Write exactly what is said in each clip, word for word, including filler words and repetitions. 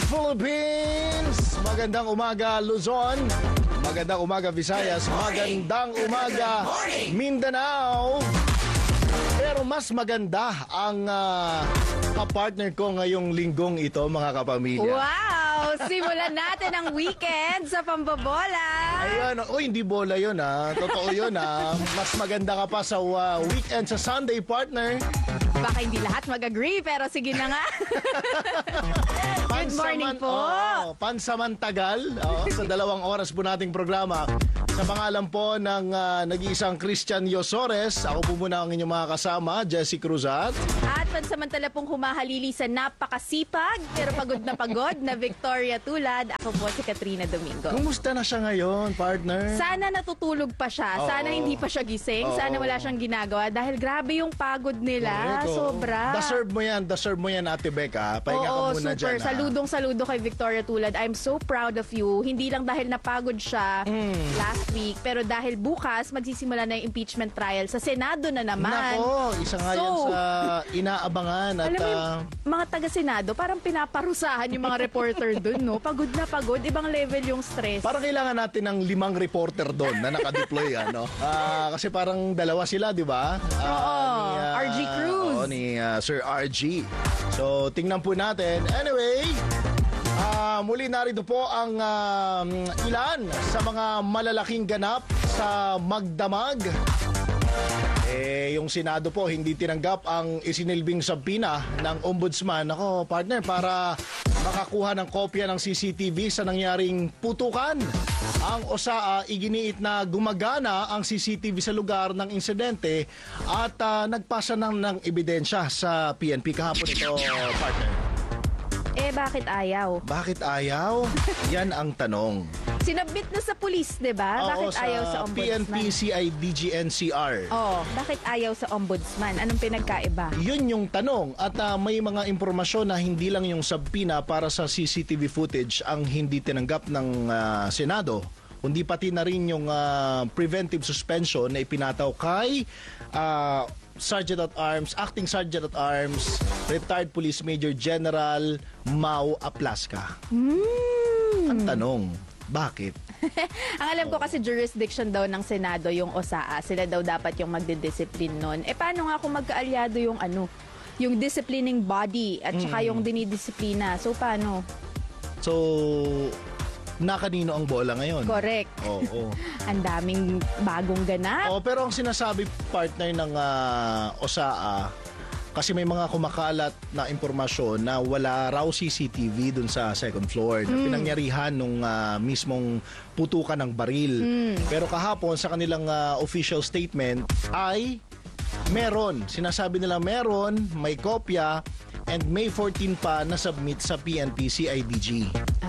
Philippines! Magandang umaga, Luzon. Magandang umaga, Visayas. Magandang umaga, Mindanao. Pero mas maganda ang uh, kapartner ko ngayong linggong ito, mga kapamilya. Wow! Simulan natin ang weekend sa pambobola. Ayun, oh, hindi bola yun ha. Totoo yun ha. Mas maganda ka pa sa uh, weekend sa Sunday, partner. Baka hindi lahat mag-agree, pero sige na nga. Good morning Pansaman- po. Oh, pansamantagal oh, sa dalawang oras po nating programa. Sa pangalan po ng uh, nag-iisang Christian Yosores, ako po muna ang inyong mga kasama, Jessie Cruzat. At pansamantala pong humahalili sa napakasipag, pero pagod na pagod na Victoria Tulad. Ako po si Katrina Domingo. Kumusta na siya ngayon, partner? Sana natutulog pa siya. Sana Oo. hindi pa siya gising. Oo. Sana wala siyang ginagawa. Dahil grabe yung pagod nila. Correct, oh. Sobra. Deserve mo yan, deserve mo yan, Ate Becca. Pahinga ka Oo, muna super. dyan. ha? Saludong saludo kay Victoria Tulad. I'm so proud of you. Hindi lang dahil napagod siya Mm. last week, pero dahil bukas magsisimula na yung impeachment trial sa Senado na naman. Nako, isa nga yan So, sa inaabangan. At, Alam mo yung ah, mga taga-Senado, parang pinaparusahan yung mga reporter dun, no? Pagod na pagod, ibang level yung stress. parang kailangan natin ng limang reporter doon na nakadeploy, ano? Ah, kasi parang dalawa sila, di ba? Ah, Oo, ni, ah, R G Cruz. Oo, ni ah, Sir R G. So, tingnan po natin. Anyway, ah, muli narito po ang ah, ilan sa mga malalaking ganap sa Magdamag. Eh, yung Senado po hindi tinanggap ang isinilbing sabina ng Ombudsman. Ako, partner, para makakuha ng kopya ng C C T V sa nangyaring putukan. Ang O S A A iginiit na gumagana ang C C T V sa lugar ng insidente at ah, nagpasa ng, ng ebidensya sa P N P kahapon ito, partner. Eh, bakit ayaw? Bakit ayaw? Yan ang tanong. Sinabit na sa pulis, di ba? Oo, Bakit ayaw sa P N P ombudsman? C I D G N C R. Oh, bakit ayaw sa ombudsman? Anong pinagkaiba? Yun yung tanong. At ah, may mga impormasyon na hindi lang yung subpoena para sa C C T V footage ang hindi tinanggap ng ah, Senado, kundi pati na rin yung ah, preventive suspension na ipinataw kay ah, Sergeant at Arms, Acting Sergeant at Arms, Retired Police Major General Mau Aplasca. Hmm. Ang tanong, bakit? Ang alam ko kasi jurisdiction daw ng Senado yung O S A A. Sila daw dapat yung magdidiscipline nun. Eh paano nga kung magkaalyado yung ano, yung disciplining body at saka yung dinidisiplina? So paano? So, nakanino ang bola ngayon? Correct. Oo. Ang daming bagong ganap. Oh, pero ang sinasabi, partner, ng ah, O S A A, kasi may mga kumakalat na impormasyon na wala raw C C T V dun sa second floor na pinangyarihan nung ah, mismong putukan ng baril. Pero kahapon sa kanilang ah, official statement ay meron. Sinasabi nila meron, may kopya, and May fourteenth pa na submit sa P N P C I D G.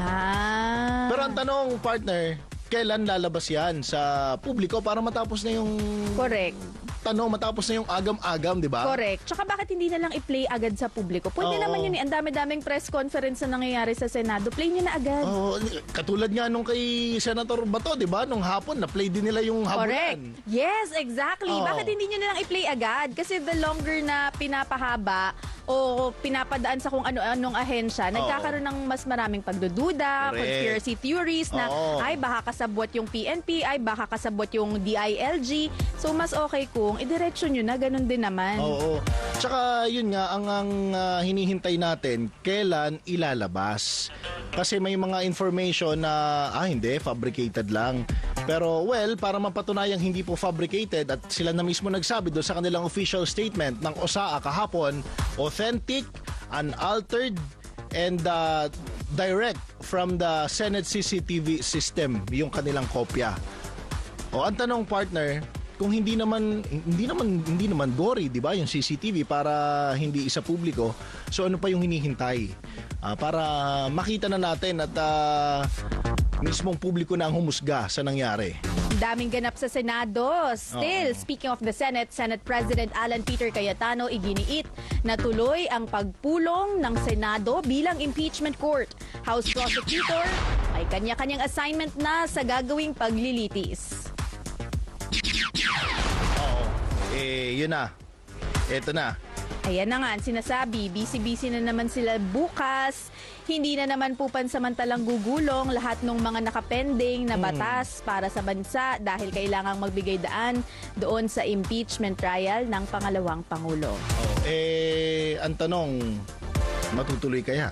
Ah. Pero ang tanong, partner, kailan lalabas yan sa publiko para matapos na yung Correct. tanong, matapos na yung agam-agam, di ba? Correct. Tsaka bakit hindi na lang i-play agad sa publiko? Pwede Oo. naman yun eh. Ang dami-daming press conference na nangyayari sa Senado. Play nyo na agad. Oh, katulad nga nung kay Senator Bato, di ba? Nung hapon, na-play din nila yung Correct. habulan. Yes, exactly. Oo. Bakit hindi nyo na lang i-play agad? Kasi the longer na pinapahaba o pinapadaan sa kung ano-anong ahensya, nagkakaroon ng mas maraming pagdududa, Correct. conspiracy theories na Oo. ay baka kasabwat yung P N P, ay baka kasabwat yung D I L G. So mas okay kung idiretso nyo na, ganun din naman. Oo. Tsaka yun nga, ang, ang ah, hinihintay natin, kailan ilalabas. Kasi may mga information na, ah hindi, fabricated lang. Pero well, para mapatunayang hindi po fabricated at sila na mismo nagsabi doon sa kanilang official statement ng O S A A kahapon, authentic, unaltered, and uh, direct from the Senate C C T V system yung kanilang kopya. O ang tanong, partner, kung hindi naman hindi naman hindi naman gory, 'di ba, yung C C T V para hindi isa publiko. So ano pa yung hinihintay? Ah, para makita na natin at ah, mismong publiko na ang humusga sa nangyari. Daming ganap sa Senado. Still, Oo. speaking of the Senate, Senate President Alan Peter Cayetano iginiit na tuloy ang pagpulong ng Senado bilang impeachment court. House Prosecutor ay kanya-kanyang assignment na sa gagawing paglilitis. Oo. Eh, yun na. Eto na. Ayan na nga, ang sinasabi, busy-busy na naman sila bukas. Hindi na naman po pansamantalang gugulong lahat ng mga nakapending na batas para sa bansa dahil kailangang magbigay daan doon sa impeachment trial ng pangalawang Pangulo. Oh, eh, ang tanong, matutuloy kaya?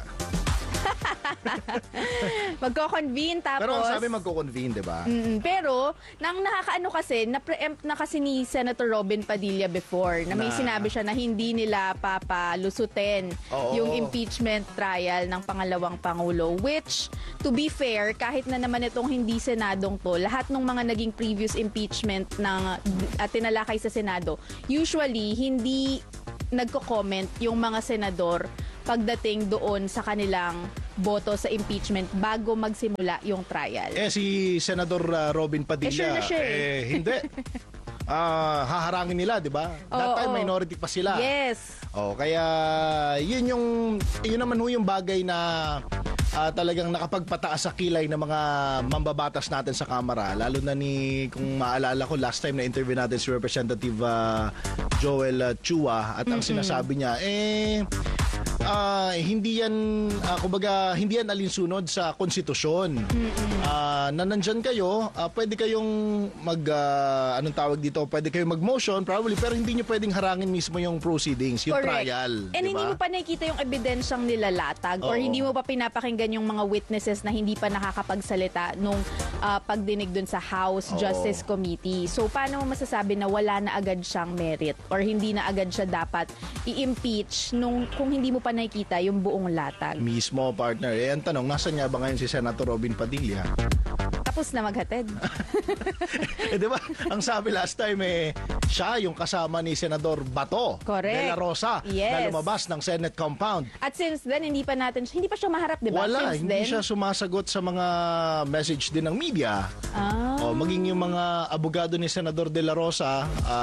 Magko-convene tapos... Pero ang sabi magko-convene, di ba? Mm, pero, nang nakakaano kasi, na-preempt na kasi ni Senator Robin Padilla before, na may Na- sinabi siya na hindi nila papalusutin Oo. yung impeachment trial ng pangalawang Pangulo. Which, to be fair, kahit na naman itong hindi Senadong to, lahat ng mga naging previous impeachment ng at tinalakay sa Senado, usually, hindi nagko-comment yung mga senador pagdating doon sa kanilang boto sa impeachment bago magsimula yung trial. Eh, si Senador uh, Robin Padilla, Eh, sure na siya eh. eh, hindi. Ah, haharangin nila, di ba? That Oo, time, oo. minority pa sila. Yes. Oh, kaya yun yung yun naman ho yung bagay na ah, talagang nakapagpataas sa kilay ng mga mambabatas natin sa Kamara, lalo na ni, kung maalala ko, last time na interview natin si Representative ah, Joel ah, Chua, at ang sinasabi niya eh ah, hindi yan ah, kumbaga hindi yan alinsunod sa konstitusyon. Ah, na nandyan kayo, ah, pwede kayong mag ah, anong tawag dito, pwede kayong mag-motion probably, pero hindi niyo pwedeng harangin mismo yung proceedings, yung Correct. trial, And di hindi ba? mo pa nakikita yung ebidensyang nilalatag or Oo. hindi mo pa pinapakinggan yung mga witnesses na hindi pa nakakapagsalita nung ah, pagdinig dun sa House Oo. Justice Committee. So, paano mo masasabi na wala na agad siyang merit or hindi na agad siya dapat i-impeach nung kung hindi mo pa nakikita yung buong latag? Mismo, partner. Eh, ang tanong, nasan nga ba ngayon si Senator Robin Padilla? Tapos na maghatid. eh, di ba? Ang sabi last time, eh, siya yung kasama ni Senador Bato Correct. de la Rosa na Yes. lumabas ng Senate compound. At since then, hindi pa natin, hindi pa siya maharap, di ba? Wala, Since hindi then, siya sumasagot sa mga message din ng media. Ah. O, maging yung mga abogado ni Senador de la Rosa,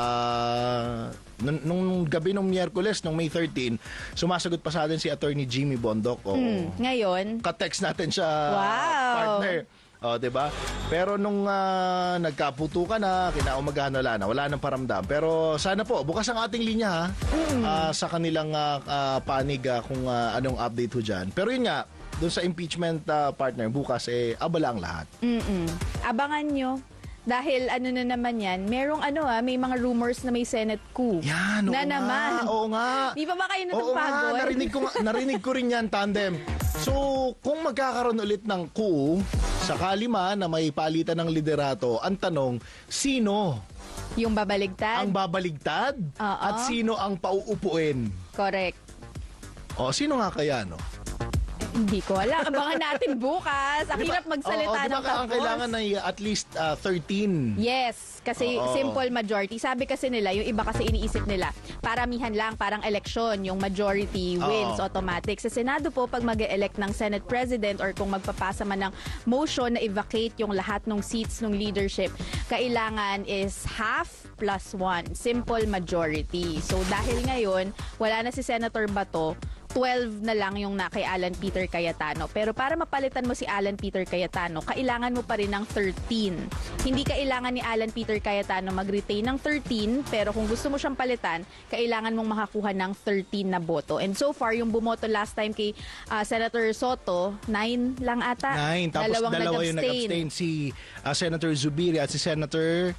ah, nung, nung gabi ng Miyerkules, nung May thirteenth, sumasagot pa sa atin si Attorney Jimmy Bondoc. O, Hmm, ngayon, ka-text natin siya, Wow. partner. O, 'di ba? Pero nung ah, nagkaputukan na, kinaumagahan wala na, wala nang paramdam. Pero sana po bukas ang ating linya ha. Ah, sa kanilang ah, ah, panig ah, kung ah, anong update ho diyan. Pero yun nga, doon sa impeachment ah, partner bukas eh abala ang lahat. Mm-mm. Abangan nyo. Dahil ano na naman yan, merong ano ah, may mga rumors na may Senate coup. Yan, oo na nga, naman. oo nga. Di pa ba kayo Oo nga, natagpagod? narinig ko, nga- narinig ko rin yan, tandem. So, kung magkakaroon ulit ng coup, sakali man na may palitan ng liderato, ang tanong, sino Yung babaligtad? ang babaligtad Oo. at sino ang pauupuin? Correct. O, sino nga kaya, no? Hindi ko alam. Abangan natin bukas. Ang hirap magsalita Oo, di ba ng tapos. ang kailangan ay at least uh, thirteen. Yes, kasi Oo. simple majority. Sabi kasi nila, yung iba kasi iniisip nila, paramihan lang, parang eleksyon, yung majority wins Oo. automatic. Sa Senado po, pag mag-elect ng Senate President or kung magpapasa man ng motion na i-vacate yung lahat ng seats ng leadership, kailangan is half plus one. Simple majority. So dahil ngayon, wala na si Senator Bato, twelve na lang yung na kay Alan Peter Cayetano. Pero para mapalitan mo si Alan Peter Cayetano, kailangan mo pa rin ng thirteen. Hindi kailangan ni Alan Peter Cayetano mag-retain ng thirteen, pero kung gusto mo siyang palitan, kailangan mong makakuha ng thirteen na boto. And so far, yung bumoto last time kay ah, Senator Soto, nine lang ata. Nine. Tapos Dalawang dalawa yung nag-abstain. Si uh, Senator Zubiri at si Senator...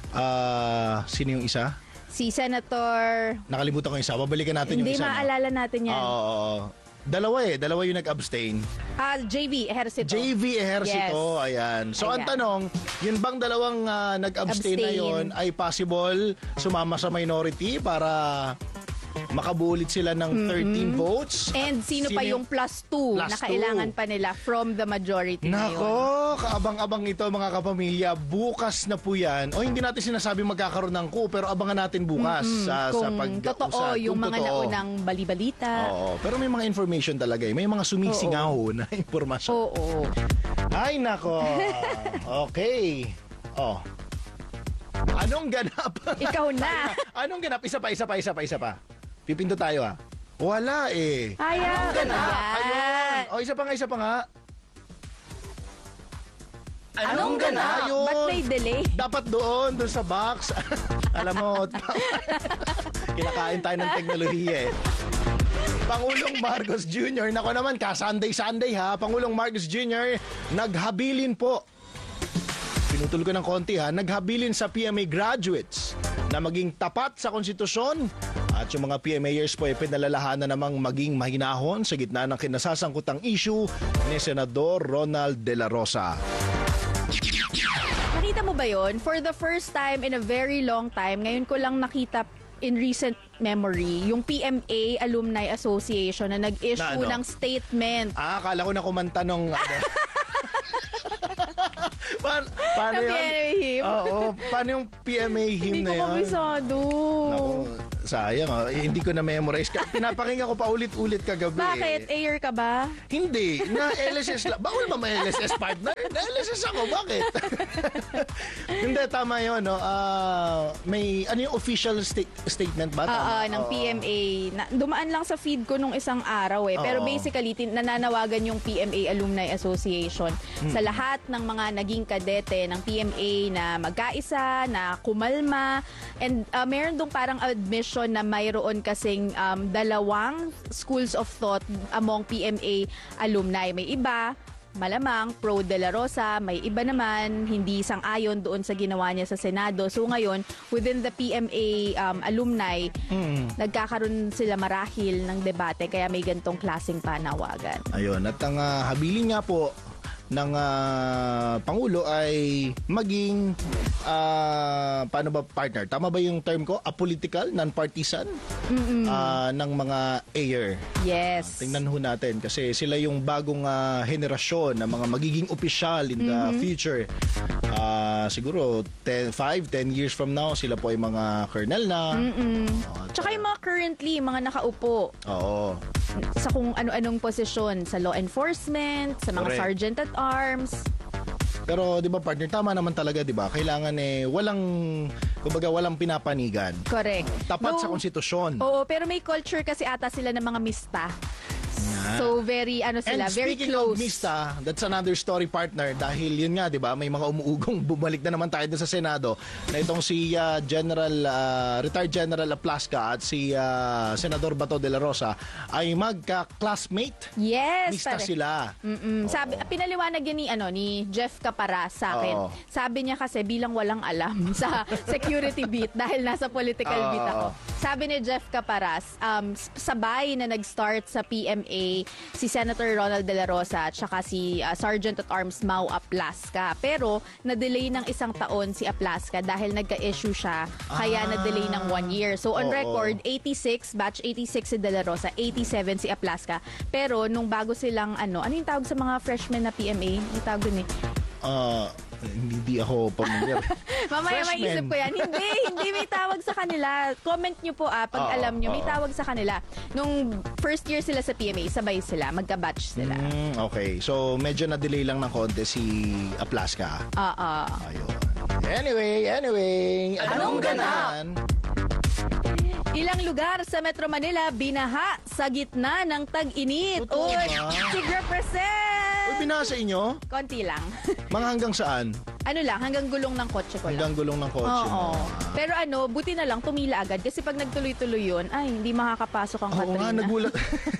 Uh, sino yung isa? Si Senator... Nakalimutan ko yung isa. Babalikan natin Hindi yung isa. no? maalala natin yan. Oo, oo, oo. Dalawa eh. Dalawa yung nag-abstain. Ah, J V, Ejercito. J V Ejercito, Yes. ayan. So ang Ayan. tanong, yun bang dalawang ah, nag-abstain na Abstain. yun ay possible sumama sa minority para makabulit sila ng thirteen votes? And sino, pa yung plus two Plus na two. kailangan pa nila from the majority na yun? Nako, kaabang-abang ito mga kapamilya. Bukas na po yan. O hindi natin sinasabi magkakaroon ng coup, pero abangan natin bukas sa, sa Kung pag-usap. totoo yung Kung mga totoo. naunang balibalita. Oo, pero may mga information talaga eh. May mga sumisingaw na impormasyon. Oo. Ay, nako. Okay. Oh. Anong ganap? Ikaw na. Anong ganap? Isa pa, isa pa, isa pa, isa pa. Pipinto tayo ah. Wala eh. Ayaw. Ayun. O, isa pa nga, isa pa nga. Anong ganap? Ayun. Ba't may delay? Dapat doon, doon sa box. Alam mo, Kinakain tayo ng teknolohiya eh. Pangulong Marcos Junior, nako naman, ka-Sunday-Sunday ha, Pangulong Marcos Junior, naghabilin po. Pinutol ko ng konti ha, naghabilin sa P M A graduates na maging tapat sa konstitusyon at yung mga P M Ayers po ay pinalalahanan namang maging mahinahon sa gitna ng kinasasangkutang issue ni Senador Ronald De La Rosa. Nakita mo ba yon? For the first time in a very long time, ngayon ko lang nakita in recent memory, yung P M A Alumni Association na nag-issue Na ano? ng statement. Ah, akala ko na kumanta nung... Ano, paano, paano Na yun? P M A hymn? Oo, paano yung P M A hymn Hindi na ko yun? kabisado. Naku, sayang ah. Eh, hindi ko na memorize. Pinapakinggan ko pa ulit-ulit kagabi. Bakit? Eh. Ayer ka ba? Hindi. Na L S S lang. Bawal ba may L S S partner? Na L S S ako. Bakit? Hindi, tama yun. No? Ah, may, ano yung official sta- statement ba? Tama? Oo, ng Oo. P M A. Na, dumaan lang sa feed ko nung isang araw eh. Pero Oo. basically, tin- nananawagan yung P M A Alumni Association Hmm. sa lahat ng mga naging kadete ng P M A na magkaisa, na kumalma. And uh, meron dong parang admission na mayroon kasing um, dalawang schools of thought among P M A alumni. May iba, malamang pro De La Rosa, may iba naman hindi sang-ayon doon sa ginawa niya sa Senado. So ngayon, within the P M A um, alumni, Mm. nagkakaroon sila marahil ng debate kaya may gantong klaseng panawagan. Ayun. At ang ah, habilin nga po ng ah, Pangulo ay maging ah, paano ba partner? Tama ba yung term ko? Apolitical, non-partisan ah, ng mga ayer. Yes. Tingnan ho natin kasi sila yung bagong ah, henerasyon na mga magiging opisyal in the future. Ah, siguro five, ten years from now sila po ay mga colonel na. Oh, Tsaka yung mga currently, mga nakaupo Oo. sa kung ano-anong posisyon, sa law enforcement, sa mga Correct. sergeant at arms. Pero 'di ba partner, tama naman talaga 'di ba? Kailangan eh walang kumbaga walang pinapanigan. Correct. Tapat No- sa konstitusyon. Oo, pero may culture kasi ata sila ng mga mista. So very ano sila, And very speaking close. of Mista, that's another story partner dahil yun nga 'di ba, may mga umuugong bumalik na naman tayo dun sa Senado na itong si ah, General ah, retired General Aplasca at si ah, Senador Bato de la Rosa ay magka-classmate. Yes, Mista pare. sila. Mm-mm. Sabi, pinaliwanag yan ni, ano, ni Jeff Caparas sa akin. Oo. Sabi niya kasi bilang walang alam sa security beat dahil nasa political Oo. beat ako. Sabi ni Jeff Caparas, um, s- sabay na nag-start sa P M A si Senator Ronald De La Rosa at saka si uh, Sergeant at Arms Mau Aplasca. Pero na-delay ng isang taon si Aplasca dahil nagka-issue siya kaya Ah. na-delay ng one year. So on Oo. record, eighty-six, batch eighty-six si De La Rosa, eighty-seven si Aplasca. Pero nung bago silang ano, ano yung tawag sa mga freshmen na P M A? Yung tawag dun eh. Ah, hindi ako familiar. Mamaya may Freshmen. isip ko yan. Hindi, hindi may tawag sa kanila. Comment nyo po ah, pag Oo, alam nyo, may oo. tawag sa kanila. Nung first year sila sa P M A, sabay sila, magka-batch sila. Mm, okay. So medyo na-delay lang ng konti si Aplasca. Oo. Ayun. Anyway, anyway. Anong ganap? Ilang lugar sa Metro Manila binaha sa gitna ng tag-init. Totoo Uy, ba? sig represent! Uy, binasa inyo? Konti lang. Mga hanggang saan? Ano lang, hanggang gulong ng kotse ko lang. Hanggang gulong ng kotse Oo. mo. Pero ano, buti na lang tumila agad kasi pag nagtuloy-tuloy yun, ay, hindi makakapasok ang Oo nga, Katrina. nagulat.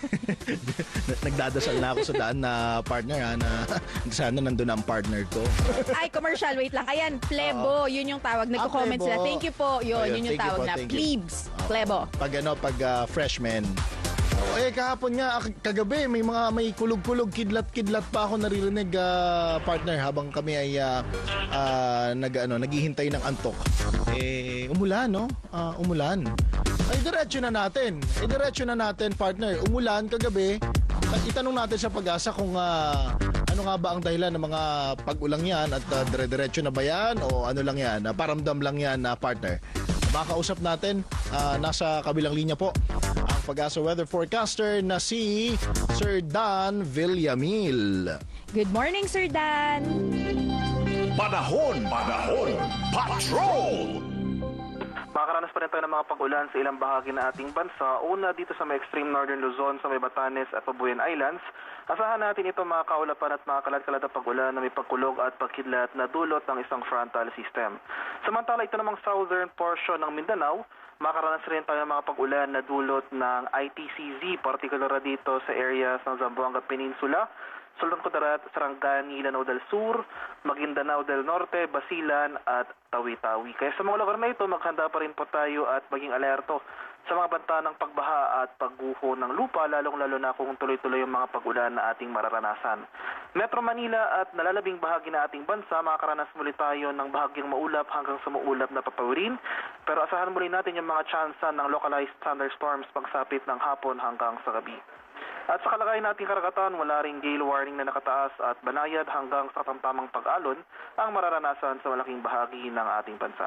Nagdadasal na ako sa daan na partner ha, na sana nandun ang partner ko. Ay, commercial, wait lang. Ayan, plebo, yun yung tawag. Nagko-comment plebo. sila. Thank you po. Yun, Ayun, yun yung thank you tawag po, na thank you. plebes. Plebo. Pag ano, pag ah, freshman. Oh, eh kahapon nga ak- kagabi may mga may kulog-kulog kidlat-kidlat pa ako naririnig ah, partner habang kami ay ah, ah, nag ano naghihintay ng antok. Eh umulan no? Ah, umulan. Ay diretso na natin. Eh diretso na natin partner. Umulan kagabi. At itanong natin sa Pag-asa kung ah, ano nga ba ang dahilan ng mga pag-ulang yan at ah, dire-diretso na ba yan o ano lang yan? Ah, paramdam lang yan na partner. Makakausap natin, ah, nasa kabilang linya po, ang Pag-asa weather forecaster na si Sir Dan Villamil. Good morning, Sir Dan. Panahon, panahon, patrol! Makakaranas pa rin tayo ng mga pag-ulan sa ilang bahagi ng ating bansa. Una dito sa may extreme northern Luzon, sa may Batanes at Pabuyan Islands. Asahan natin ito mga kaulapan at mga kalat-kalat na pag-ulan na may pagkulog at pagkidlat na dulot ng isang frontal system. Samantala ito namang southern portion ng Mindanao, makakaranas rin tayo ng mga pag-ulan na dulot ng I T C Z, particular dito sa areas ng Zamboanga Peninsula, Sultan Kudarat, Sarangani, Lanao del Sur, Maguindanao del Norte, Basilan at Tawi-Tawi. Kaya sa mga lugar na ito, maghanda pa rin po tayo at maging alerto sa mga banta ng pagbaha at pagguho ng lupa, lalong-lalo na kung tuloy-tuloy yung mga pag-ulan na ating mararanasan. Metro Manila at nalalabing bahagi na ating bansa, makakaranas muli tayo ng bahagyang maulap hanggang sa maulap na papawirin. Pero asahan muli natin yung mga tsansa ng localized thunderstorms pagsapit ng hapon hanggang sa gabi. At sa kalagayan nating karagatan, wala ring gale warning na nakataas at banayad hanggang sa tamtamang pag-alon ang mararanasan sa malaking bahagi ng ating bansa.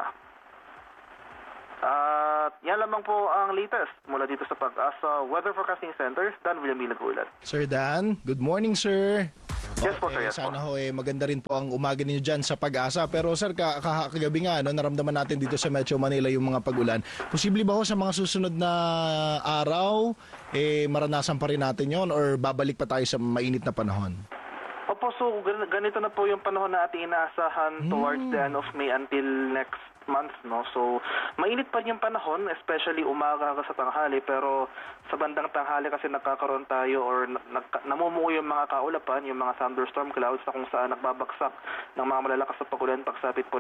At yan lamang po ang latest mula dito sa Pag-asa Weather Forecasting Center, Dan Villamil Gulat. Sir Dan, good morning, sir. Yes po, sir. Okay, Yes sana po. ho eh, maganda rin po ang umaga ninyo dyan sa Pag-asa. Pero sir, ka- ka- kagabi nga, no, naramdaman natin dito sa Metro Manila yung mga pag-ulan. Posible ba ho sa mga susunod na araw, eh, maranasan pa rin natin yon or babalik pa tayo sa mainit na panahon? Opo, so gan- ganito na po yung panahon na ating inaasahan towards the end of May until next month, no? So, mainit pa rin yung panahon, especially umaga hanggang sa tanghali, pero sa bandang tanghali kasi nagkakaroon tayo or na- nag- namumuo yung mga kaulapan, yung mga thunderstorm clouds na kung saan nagbabagsak ng mga malalakas na pagulan pagsapit po